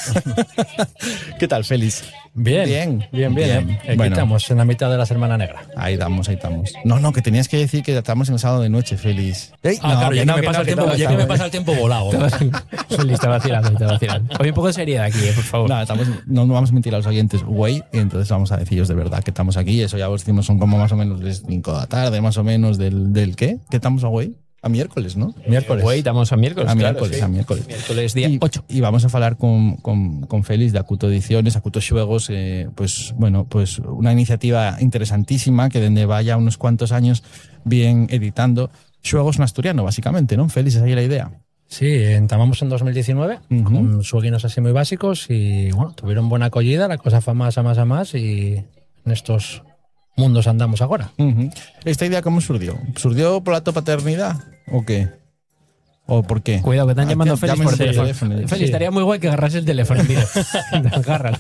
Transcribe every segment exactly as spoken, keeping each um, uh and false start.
¿Qué tal, Félix? Bien, bien, bien, bien. bien. ¿eh? Aquí bueno, estamos en la mitad de la Semana Negra. Ahí estamos, ahí estamos. No, no, que tenías que decir que estamos en el sábado de noche, Félix. Ey, ah, no, claro, ya, no, que, me pasa no, el tiempo, ya que me pasa el tiempo volado. Félix, está vacilando, está vacilando. Hoy un poco de seriedad aquí, eh, por favor. No, estamos, no, no vamos a mentir a los oyentes, güey, y entonces vamos a deciros de verdad que estamos aquí. Eso ya os decimos, son como más o menos las cinco de la tarde, más o menos del, del ¿qué? ¿Qué estamos a güey? A miércoles, ¿no? Miércoles. Güey, estamos a miércoles. A claro, miércoles, sí. a miércoles. Miércoles día y, ocho. Y vamos a hablar con, con, con Félix de Acuto Ediciones, Acuto Xuegos, eh, pues bueno, pues una iniciativa interesantísima que desde vaya unos cuantos años bien editando xuegos en asturiano, básicamente, ¿no? Félix, esa es la idea. Sí, entamamos en dos mil diecinueve uh-huh. con xueguinos así muy básicos y bueno, tuvieron buena acogida, la cosa fue más a más a más y en estos mundos andamos ahora. Uh-huh. ¿Esta idea cómo surgió? ¿Surgió por la tu paternidad o qué? ¿O por qué? Cuidado, que están ah, llamando a Félix por teléfono. teléfono. Félix, sí. Estaría muy guay que agarras el teléfono en directo. Agárralo.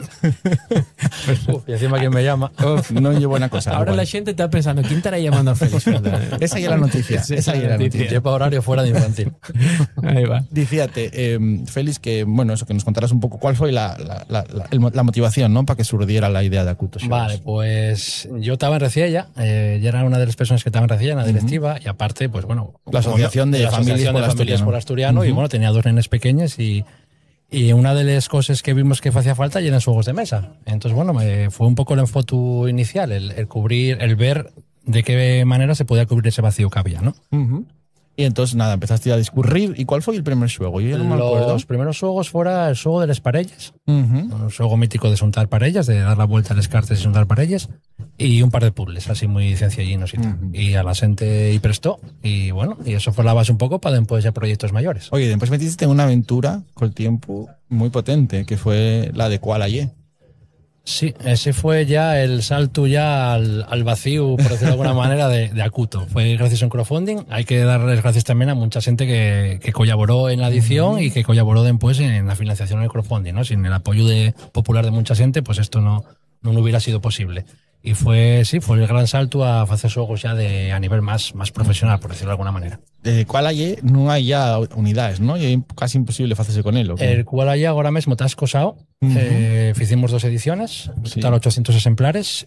Uf, y encima quién me llama. Uf, no es buena cosa. Ahora igual. La gente está pensando, ¿quién estará llamando a Félix? Esa ya es la noticia. Sí, esa ya es la noticia. Lleva horario fuera de infantil. Ahí va. Decíate, eh, Félix, que bueno, eso, que nos contaras un poco cuál fue la, la, la, la, el, la motivación, ¿no? Para que surgiera la idea de Acuto Xuegos. Vale, pues yo estaba en Reciella, eh, yo era una de las personas que estaba en Reciella, en la directiva, uh-huh. y aparte, pues bueno, la Asociación de, la Familias, asociación por de Familias por Asturiano, Uh-huh. y bueno, tenía dos nenes pequeños y, y una de las cosas que vimos que hacía falta eran juegos de mesa. Entonces, bueno, me, fue un poco el enfoque inicial, el, el cubrir, el ver de qué manera se podía cubrir ese vacío que había, ¿no? Uh-huh. Y entonces, nada, empezaste a discurrir. ¿Y cuál fue el primer juego? Yo ya no me acuerdo. Los primeros juegos fuera el juego de las parellas. Uh-huh. Un juego mítico de juntar parellas, de dar la vuelta a las cartas y juntar parellas. Y un par de puzzles, así muy sencillinos y tal. Uh-huh. Y a la gente y prestó. Y bueno, y eso fue la base un poco para después ya proyectos mayores. Oye, después metiste en una aventura con el tiempo muy potente, que fue la de Koala Ye. Sí, ese fue ya el salto ya al, al vacío, por decirlo de alguna manera, de, de Acuto. Fue gracias a un crowdfunding. Hay que darles gracias también a mucha gente que, que colaboró en la edición uh-huh. y que colaboró después en la financiación del crowdfunding, ¿no? Sin el apoyo de, popular de mucha gente, pues esto no, no hubiera sido posible. Y fue, sí, fue el gran salto a hacer juegos ya de, a nivel más, más profesional, por decirlo de alguna manera. El Koala Ye no hay ya unidades, ¿no? Y es casi imposible hacerse con él. ¿O qué? El Koala Ye ahora mismo está escosado. Uh-huh. Eh, hicimos dos ediciones, sí. Total ochocientos ejemplares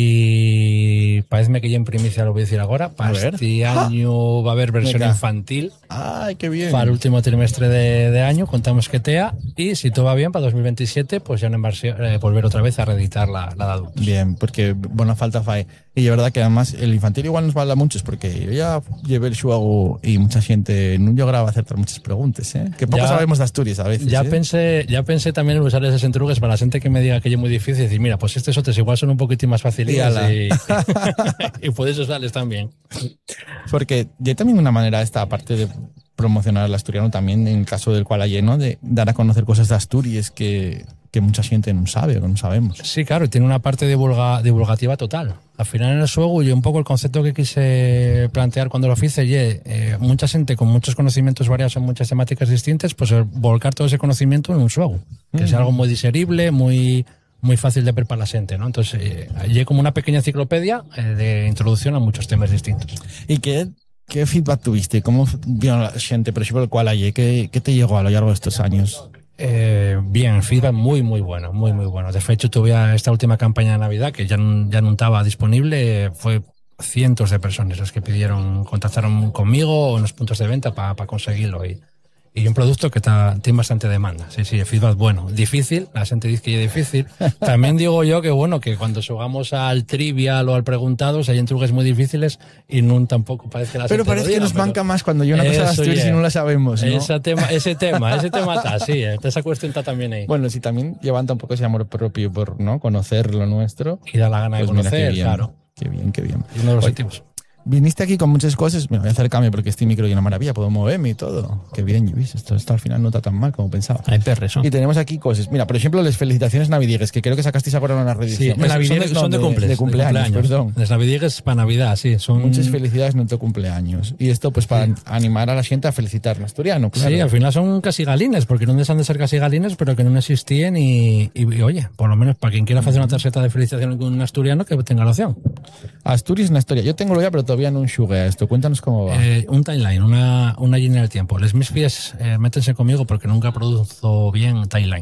y parece que ya en primicia lo voy a decir ahora. Para este año ¡ah! Va a haber versión Venga. Infantil. ¡Ay, qué bien! Para el último trimestre de, de año, contamos que T E A y si todo va bien, para dos mil veintisiete, pues ya en versión, eh, volver otra vez a reeditar la, la de adultos. Bien, porque buena falta fai. Y de verdad que además el infantil igual nos vale mucho, porque yo ya llevé el xuego y mucha gente no lograba acertar muchas preguntas, ¿eh? Que poco ya, sabemos de Asturias a veces. Ya ¿eh? pensé ya pensé también en usar esos entrugues para la gente que me diga que es muy difícil, decir, mira, pues estos otros igual son un poquitín más fáciles y, y puedes usarles también. Porque ya también una manera esta, aparte de promocionar al asturiano, también en el caso del Koala Ye, ¿no? De dar a conocer cosas de Asturias que... que mucha gente no sabe o que no sabemos. Sí, claro, tiene una parte divulga, divulgativa total. Al final en el juego, y un poco el concepto que quise plantear cuando lo hice, y, eh, mucha gente con muchos conocimientos variados en muchas temáticas distintas, pues volcar todo ese conocimiento en un juego, que mm. sea algo muy digerible, muy, muy fácil de ver para la gente, ¿no? Entonces, eh, hay como una pequeña enciclopedia eh, de introducción a muchos temas distintos. ¿Y qué, qué feedback tuviste? ¿Cómo vio la gente, por ejemplo, el Koala Ye? ¿Qué, ¿Qué te llegó a lo largo de estos años? Eh, bien, feedback muy muy bueno, muy muy bueno. De hecho, tuve esta última campaña de Navidad que ya, ya no estaba disponible, fue cientos de personas los que pidieron, contactaron conmigo o en los puntos de venta para pa conseguirlo y, y un producto que ta, tiene bastante demanda. Sí, sí, feedback bueno. Difícil, la gente dice que es difícil. También digo yo que bueno, que cuando jugamos al trivial o al preguntados hay entrugues muy difíciles y no tampoco parece que la Pero parece que nos manca más cuando yo una cosa de Asturias yeah. y no la sabemos, ¿no? Ese tema, ese tema, ese tema está, sí, esa cuestión está también ahí. Bueno, sí, también levanta un poco ese amor propio por, ¿no? Conocer lo nuestro. Y da la gana pues de conocer, mira, qué bien, claro. Qué bien, qué bien. Y uno de los objetivos. Viniste aquí con muchas cosas, me voy a acercarme porque este micro es una maravilla, puedo moverme y todo. Qué bien, Lluís, esto, esto al final no está tan mal como pensaba. Hay perres, ¿no? Y tenemos aquí cosas. Mira, por ejemplo, las felicitaciones navideñas, que creo que sacasteis ahora una reedición. Sí, navideñas son, son de, cumple, de, cumpleaños, de cumpleaños, perdón. Las navideñas para Navidad, sí. Son... Muchas felicidades en tu cumpleaños. Y esto pues para sí. animar a la gente a felicitar al asturiano, claro. Sí, al final son casi galines, porque no dejan de ser casi galines, pero que no existían y, y, y oye, por lo menos para quien quiera hacer una tarjeta de felicitación con un asturiano, que tenga la opción. Asturias en Asturias. Yo tengo lo ya, pero todavía no enxugué esto. Cuéntanos cómo va. Eh, un timeline, una, una línea del tiempo. Les mis pies, eh, métense conmigo porque nunca produzo bien timeline.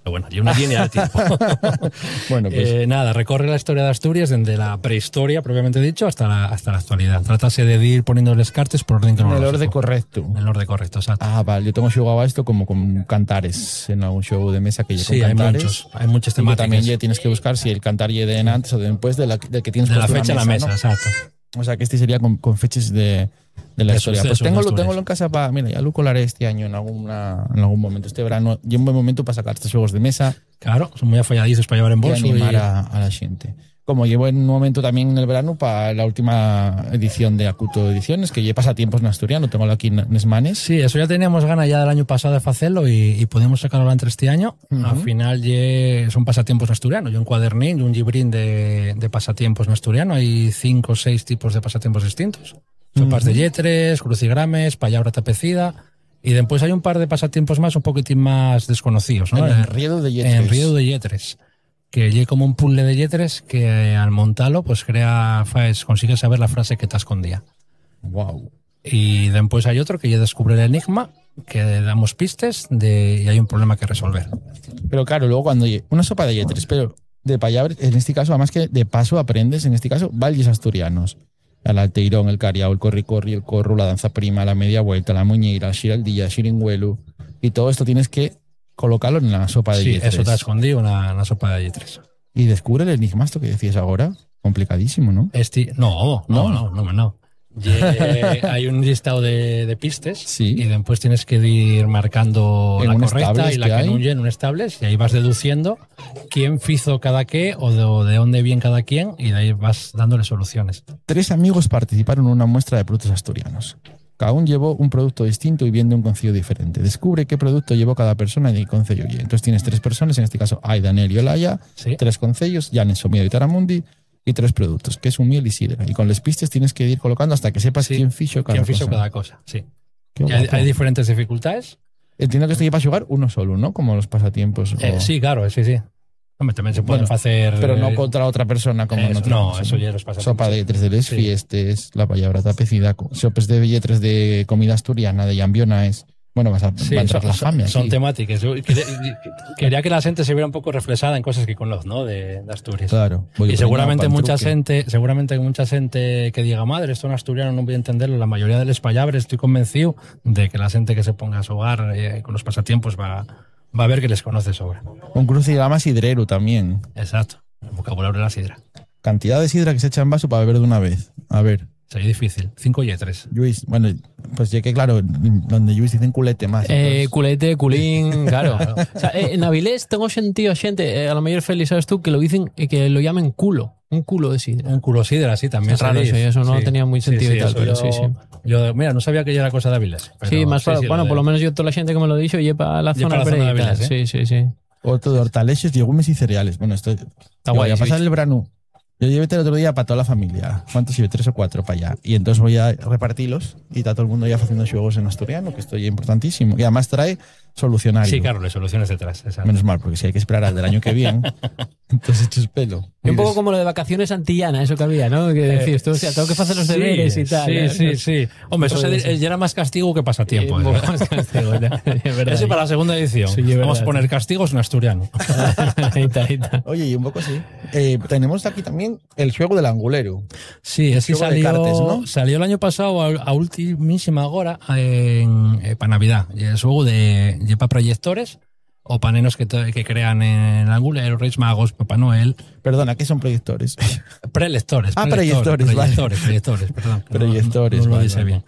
bueno, yo una línea de tiempo. Bueno, pues... Eh, nada, recorre la historia de Asturias desde la prehistoria, propiamente dicho, hasta la, hasta la actualidad. Tratase de ir poniéndoles cartas por orden cronológico. En el orden correcto. En el orden correcto, exacto. Ah, vale, yo tengo jugado a esto como con cantares en algún show de mesa que yo sí, con cantares. hay muchos, hay muchas temáticas. Y también ya tienes que buscar si el cantar llegue de antes o de después de la, de que tienes de la fecha la a la mesa, ¿no? exacto. O sea que este sería con, con fechas de, de la de historia. Pues tengo, lo tengo en casa para. Mira, ya lo colaré este año en, alguna, en algún momento. Este verano, y un buen momento para sacar estos juegos de mesa. Claro, son muy afolladizos para llevar en bolso. Y animar y... a, a la gente. Como llevo en un momento también en el verano para la última edición de Acuto Ediciones, que lleva pasatiempos en asturiano, tengo aquí en Esmanes. Sí, eso ya teníamos ganas ya del año pasado de hacerlo y, y podemos sacarlo entre este año. Uh-huh. Al final ye, son pasatiempos asturianos. Yo un cuadernín, un librín de, de pasatiempos en asturiano. Hay cinco o seis tipos de pasatiempos distintos. Sopas uh-huh. de lletres, crucigrames, palabra tapecida. Y después hay un par de pasatiempos más, un poquitín más desconocidos, ¿no? El enriedo de lletres. El enriedo de lletres. Que llegue como un puzzle de lletres que al montarlo pues crea, faes, consigue saber la frase que te escondía. Wow. Y después hay otro que ya descubre el enigma, que damos pistas de, y hay un problema que resolver. Pero claro, luego cuando llegue una sopa de lletres, pero de palabras, en este caso, además que de paso aprendes, en este caso, valles asturianos. El alteirón, el cariao, el corri-corri, el corro, la danza prima, la media vuelta, la muñeira, el xiraldilla, el xiringuelu. Y todo esto tienes que colocarlo en la sopa de sí, lletres. Sí, eso te ha escondido en la, en la sopa de lletres. Y descubre el enigma, esto que decías ahora. Complicadísimo, ¿no? Este, no, no, no, no, no. no. Y, hay un listado de, de pistas sí. y después tienes que ir marcando en la correcta y la que, que no en un estables y ahí vas deduciendo quién hizo cada qué o de, o de dónde viene cada quien y de ahí vas dándole soluciones. Tres amigos participaron en una muestra de productos asturianos. Cada uno llevó un producto distinto y viene de un concello diferente. Descubre qué producto llevó cada persona en el concello. Entonces tienes tres personas, en este caso hay Daniel y Olaya, ¿sí? Tres concellos, Llanes, Somiedo y Taramundi, y tres productos, que es un miel y sidra. Y con las pistas tienes que ir colocando hasta que sepas sí, quién fichó cada quién cosa. Fichó cada cosa, sí. Hay, hay diferentes dificultades. Entiendo que esto lleva a jugar uno solo, ¿no? Como los pasatiempos. Eh, o... Sí, claro, sí, sí. Hombre, también se pueden bueno, hacer... Pero no contra otra persona como eso, en otro. No, eso ya los pasatiempos. Sopa de lletres de les sí. fiestes, la palabra tapecida, sopes de lletres de comida asturiana, de llambiona Bueno, vas a, sí, va a entrar son, la fame son aquí. temáticas. Yo quería, quería que la gente se viera un poco reflejada en cosas que conoce, ¿no? De, de Asturias. Claro. Y seguramente mucha gente, seguramente mucha gente que diga, madre, esto en asturiano no voy a entenderlo. La mayoría de las palabras estoy convencido de que la gente que se ponga a su hogar eh, con los pasatiempos va, va a ver que les conoce sobra. Un crucigrama sidrero también. Exacto. El vocabulario de la sidra. Cantidad de sidra que se echa en vaso para beber de una vez. A ver. Sería difícil. Cinco y tres. Luis, bueno, pues ya que claro, donde Luis dicen culete más. Eh, culete, culín, claro. claro. O sea, eh, en Avilés tengo sentido gente, eh, a lo mejor Félix, sabes tú, que lo dicen, eh, que lo llamen culo. Un culo de sidra. Un culo sidra, sí, también. Es raro eso, eso no sí. tenía muy sentido sí, sí, y tal, pero yo, sí, sí. Yo, mira, no sabía que ya era cosa de Avilés. Sí, más sí, para, sí, bueno, por lo menos yo, toda la gente que me lo ha dicho, lleva la zona de Avilés, ¿eh? Sí, sí, sí. Otro de hortaleches, legumes y cereales. Bueno, esto está guay. Voy a pasar sí. el verano. Yo llevé el otro día para toda la familia. ¿Cuántos llevé? Tres o cuatro para allá. Y entonces voy a repartirlos y está todo el mundo ya haciendo juegos en asturiano, que esto es importantísimo. Y además trae solucionario. Sí, claro, las soluciones detrás. Exacto. Menos mal, porque si hay que esperar al del año que viene, entonces echas pelo. Y un poco como lo de vacaciones antillana, eso que había, ¿no? Que decís, eh, tú, o sea, tengo que hacer los deberes sí, y tal. Sí, ¿eh? sí, sí. Hombre, eso se, ya era más castigo que pasatiempo. Sí, ¿eh? Más castigo, es verdad. Ese para la segunda edición. Sí, vamos a poner castigos en asturiano. ahí está, ahí está. Oye, y un poco sí. Eh, tenemos aquí también el juego del angulero. Sí, es que salió, cartes, ¿no? Salió el año pasado a, a ultimísima hora en, eh, para Navidad. Y es juego de para proyectores o panenos que, que crean en el angulero, Reyes Magos, Papá Noel. Perdona, ¿qué son proyectores? Prelectores. Ah, proyectores, proyectores, vale. proyectores, perdón. Proyectores, no, no, no vale, lo dice vale. bien.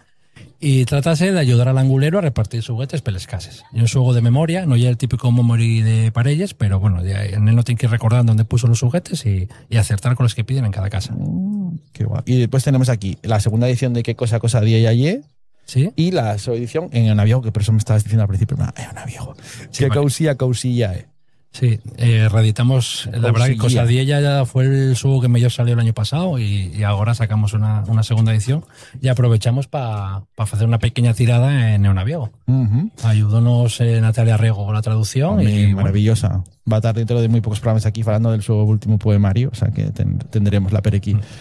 Y tratase de ayudar al angulero a repartir juguetes pelescases. Y un juego de memoria, no ya el típico memory de parelles, pero bueno, en él no tiene que ir recordando dónde puso los juguetes y, y acertar con los que piden en cada casa. Mm, qué guay. Y después tenemos aquí la segunda edición de Qué cosa, cosa, día y ayer. ¿Sí? Y la edición en Eonaviejo, que por eso me estabas diciendo al principio, no, Eonaviejo. Sí, que vale. causía, causilla, eh. Sí, eh, reeditamos, la verdad que Cosa de ella ya fue el juego que mejor salió el año pasado y, y ahora sacamos una, una segunda edición y aprovechamos para pa hacer una pequeña tirada en Eonaviejo. Uh-huh. Ayudónos eh, Natalia Rego con la traducción. Hombre, y maravillosa. Bueno. Va a estar dentro de muy pocos programas aquí hablando del su último poemario, o sea que ten, tendremos la per aquí. Uh-huh.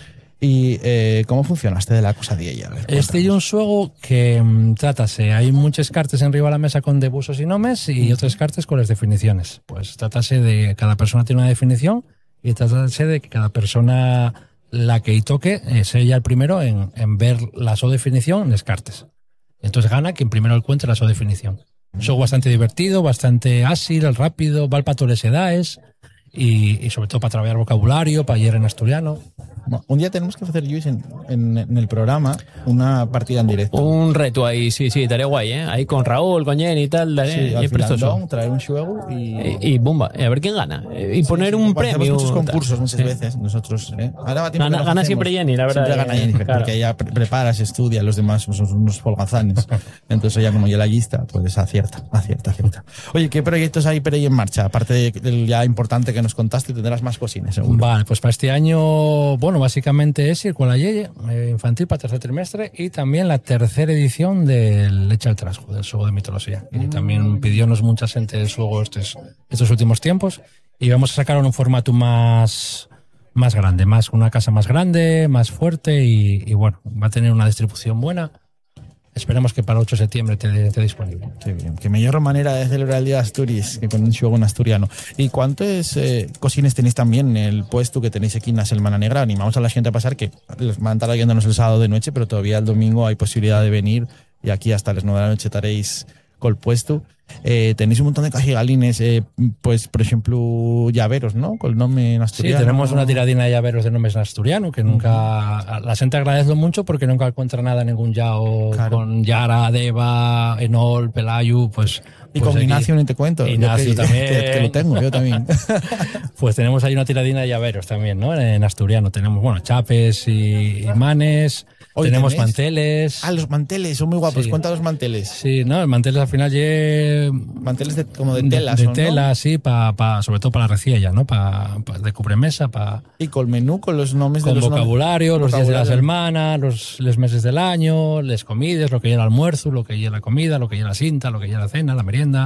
¿Y eh, cómo funciona este de la cosa de ella? A ver, este es un juego que mm, trátase, hay muchas cartas enriba de la mesa con debusos y nomes y uh-huh. otras cartas con las definiciones. Pues trátase de cada persona tiene una definición y trátase de que cada persona la que y toque eh, sea ella el primero en, en ver la su definición en las cartas. Entonces gana quien primero encuentre la su definición. Un juego bastante divertido, bastante ágil, rápido, va para todas las edades y, y sobre todo para trabajar vocabulario, para leer en asturiano. Bueno, un día tenemos que hacer, Lluís, en, en, en el programa una partida en directo. Un reto ahí, sí, sí, estaría guay, ¿eh? Ahí con Raúl, con Jenny y tal. Sí, al filandón, traer un juego y... Y, y bomba, a ver quién gana. Y poner sí, sí, un premio. Hacemos muchos concursos muchas sí. veces nosotros. ¿eh? Ahora va tiempo gana, gana siempre Jenny, la verdad. Siempre gana Jenny, claro. Porque ella prepara, se estudia, los demás son unos folgazanes. Entonces ella, como ya la lista, pues acierta, acierta, acierta. Oye, ¿qué proyectos hay por ahí en marcha? Aparte del ya importante que nos contaste, tendrás más cosines, seguro. Vale, pues para este año, bueno, básicamente es ir con la Yeye, eh, infantil para tercer trimestre, y también la tercera edición del Leche al Trasgo, del juego de mitología. Y mm. también pidiónos mucha gente el juego estos, estos últimos tiempos, y vamos a sacar en un formato más, más grande, más una casa más grande, más fuerte, y, y bueno, va a tener una distribución buena. Esperemos que para el ocho de septiembre esté, esté disponible. Qué bien. Qué mejor manera de celebrar el Día de Asturias que con un juego en asturiano. ¿Y cuántos eh, cosines tenéis también en el puesto que tenéis aquí en la Semana Negra? Animamos a la gente a pasar, que les van a estar oyéndonos el sábado de noche, pero todavía el domingo hay posibilidad de venir y aquí hasta las nueve de la noche estaréis con el puesto. Eh, tenéis un montón de cajigalines, eh, pues por ejemplo llaveros, ¿no? Con el nombre en asturiano. Sí, tenemos una tiradina de llaveros de nombres en asturiano que nunca, uh-huh. la gente agradece mucho porque nunca encuentra nada, ningún yao claro. con Yara, Deva, Enol, Pelayu, pues... Y pues con aquí, Ignacio ni te cuento. Ignacio que, también. Que, que lo tengo, yo también. Pues tenemos ahí una tiradina de llaveros también, ¿no? En asturiano tenemos, bueno, chapes y imanes. Hoy tenemos tenés? manteles. Ah, los manteles, son muy guapos. Sí. Cuenta los manteles. Sí, no, el manteles al final lle... Manteles de, como de telas, De, de ¿no? tela, sí, pa, pa, sobre todo para la reciella, ¿no? Pa, pa, de cubremesa, pa... Y con menú, con los nombres con de los vocabulario, nombres, los días de la semana, los, los meses del año, las comidas, lo que lleva el almuerzo, lo que lleva la comida, lo que lleva la cinta, lo que lleva la cena, la merienda...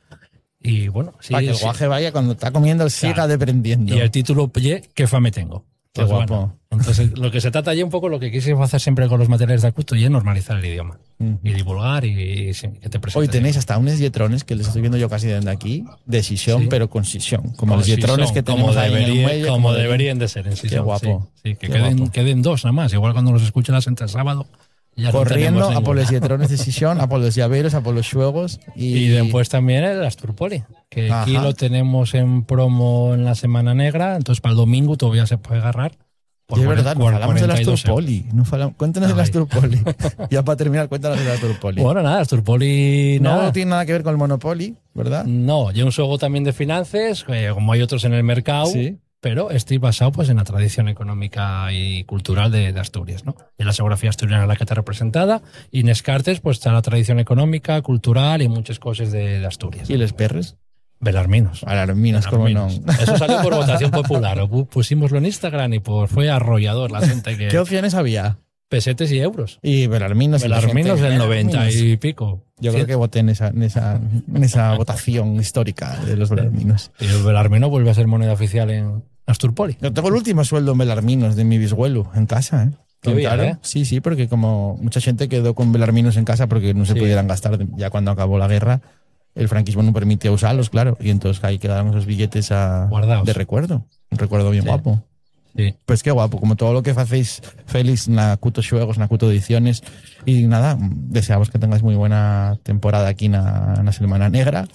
Y bueno, sí, para que el sí. guaje vaya cuando está comiendo, siga claro. deprendiendo. Y el título, oye, qué fame tengo. Qué Pues guapo. Bueno, entonces, lo que se trata ya un poco, lo que quisimos hacer siempre con los materiales de Acuto, y es normalizar el idioma. Mm. Y divulgar y, y, y que te presentes. Hoy tenéis hasta unos yetrones que les estoy viendo yo casi desde aquí, de sisión, sí. pero con sisión. Como con los yetrones que tenemos como ahí debería, en el muelle. Como, como deberían de ser en sisión. Qué guapo. Sí, sí, que Qué queden, guapo. queden dos nada más. Igual cuando los escuchen las entre el sábado. Ya corriendo no a por los yetrones de sisión, a por los llaveros, a por los juegos. Y, y después también el Asturpoli, que Ajá. aquí lo tenemos en promo en la Semana Negra, entonces para el domingo todavía se puede agarrar. Por es verdad, no hablamos del Asturpoli. No falamos, cuéntanos del Asturpoli. Ya para terminar, cuéntanos del Asturpoli. Bueno, nada, Asturpoli... No nada. tiene nada que ver con el Monopoly, ¿verdad? No, y un juego también de finanzas, eh, como hay otros en el mercado. Sí. Pero estoy basado pues en la tradición económica y cultural de, de Asturias, ¿no? En la geografía asturiana la que está representada, y en Escartes pues está la tradición económica, cultural y muchas cosas de, de Asturias. ¿Y los perres? Belarminos. Belarminos, cómo no. Eso salió por votación popular. Pusimoslo en Instagram y por, fue arrollador la gente que... ¿Qué opciones había? Pesetes y euros. Y Belarminos. Belarminos del noventa y pico. Yo creo que voté en esa, en esa, en esa votación histórica de los Belarminos. Y el Belarmino vuelve a ser moneda oficial en Asturpoli. Yo tengo el último sueldo en Belarminos de mi bisabuelo en casa, ¿eh? Bien, ¿eh? Sí, sí, porque como mucha gente quedó con Belarminos en casa porque no se sí. pudieran gastar ya cuando acabó la guerra, el franquismo no permitía usarlos, claro, y entonces ahí quedaron esos billetes a, de recuerdo, un recuerdo bien sí. guapo. Sí. Pues qué guapo, como todo lo que hacéis, Félix, na Cuto Xuegos, na Cuto Ediciones, y nada, deseamos que tengáis muy buena temporada aquí en la Semana Negra.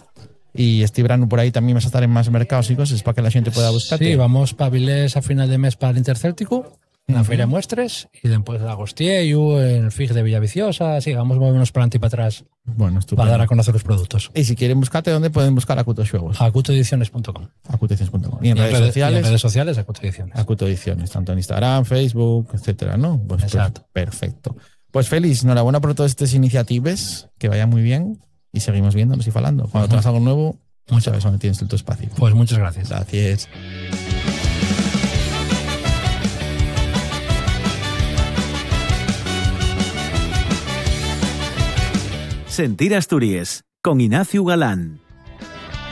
Y este verano por ahí también vas a estar en más mercados y cosas para que la gente pueda buscarte. Sí, vamos para Vilés a final de mes para el Intercéltico, en la uh-huh. Feria de Muestres, y después de Agostieyu, en el F I G de Villaviciosa. Sí, vamos movernos para adelante y para atrás. Bueno, estupendo. Para dar a conocer los productos. Y si quieren buscarte, ¿dónde pueden buscar Acuto Xuegos? acuto ediciones punto com. acuto ediciones punto com. Y en y redes en sociales. Y en redes sociales, Acuto Ediciones. Acuto Ediciones, tanto en Instagram, Facebook, etcétera, ¿no? Pues, Exacto. Pues, perfecto. Pues Félix, enhorabuena por todas estas iniciativas, que vaya muy bien y seguimos viéndonos y falando. Cuando uh-huh. tengas algo nuevo, muchas veces donde tienes tu espacio. Pues muchas gracias. Gracias. Sentir Asturias, con Ignacio Galán.